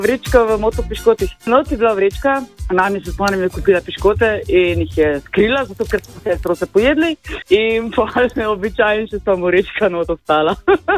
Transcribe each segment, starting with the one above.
Vrečka v moto piškotih. Noč je bila vrečka, nami se spomnim, je kupila piškote in jih je skrila, zato ker smo sestro se pojedli in pa je običajno še samo vrečka not ostala.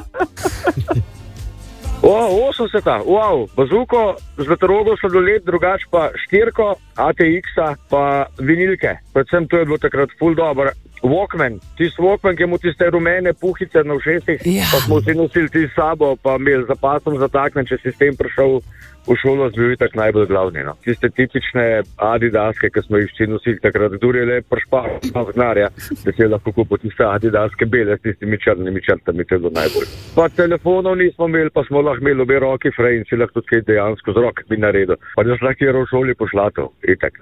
80, wow, bazuko, zlatorogo sladoled, drugač pa štirko, ATX-a pa vinilke. Predvsem to je bilo takrat ful dobro. Walkman, tisti Walkman, ki mu tiste rumene puhice na ušesih, pa smo vsi nosili ti sabo, pa imeli za pasom zataknen, če si s tem prišel v šolo, bil tak najbolj glavni. No. Tiste tipične adidaske, ki smo jih vsi nosili takrat, kdo je le pršpal znarja, da si je lahko kupil tiste adidaske bele s tistimi črnimi črtami, to je bilo najbolj. Pa telefonov nismo imeli, pa smo lahko imeli obe roki frej in si lahko tudi kaj dejansko z rok bi naredil. Pa da lahko je v šoli pošlatov, itak.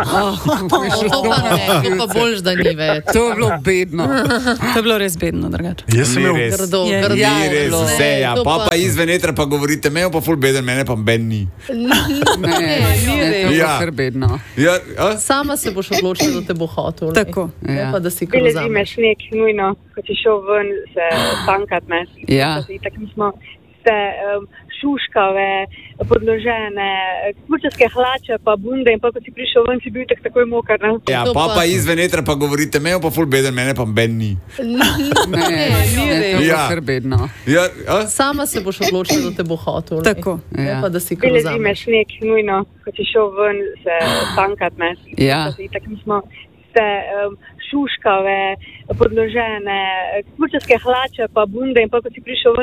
To pa boljš, da ni več. To je bilo bedno. To je bilo res bedno, drugače. Jaz sem imel Grdo, Ni res, vse, ja. Pa izven etra pa govorite, me pa ful beden, mene pa ben ni. Ne, to je bilo kar bedno. Ja, Sama se boš odločila, da te bo hotel. Tako, ja. Pa da si Bile krozame. zime sneg, nujno, ko si šel ven se tankat, ne. Ja. Tako smo te šuškave, podložene, smučarske hlače, pa bunde in pa ko si prišel ven, si bil takoj mokar, ne. ja, pa izven etra pa govorite, me pa ful beden, mene pa ben ni. Ne, to je bilo Ja. kar bedno. Ja, Sama se boš odločila, da te bo hotel. Tako, ja. Pa da si Bile krozame. zime sneg, nujno, ko si šel ven se tankat, ne. Ja. Tako smo te šuškave, podložene, smučarske hlače, pa bunde in pa ko si prišel ven,